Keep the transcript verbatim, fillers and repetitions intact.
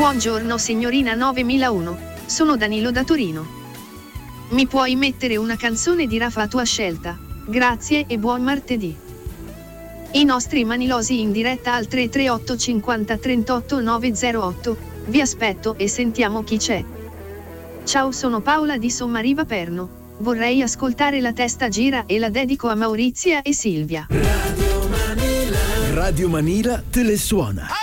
Buongiorno signorina novemilauno, sono Danilo da Torino. Mi puoi mettere una canzone di Rafa a tua scelta? Grazie e buon martedì. I nostri manilosi in diretta al tre tre otto cinquanta trentotto novecentotto, vi aspetto e sentiamo chi c'è. Ciao, sono Paola di Sommariva Perno, vorrei ascoltare La testa gira e la dedico a Maurizia e Silvia. Radio Manila, Radio Manila te le suona.